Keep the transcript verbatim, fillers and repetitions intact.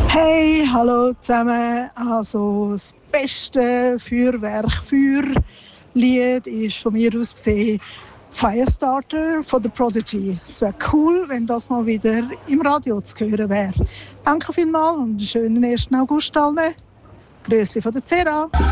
Hey, hallo zusammen. Also das beste Feuerwerk, Feuerlied ist von mir aus gesehen Firestarter von The Prodigy. Es wäre cool, wenn das mal wieder im Radio zu hören wäre. Danke vielmals und einen schönen ersten August allen. Grüßli von der Zera.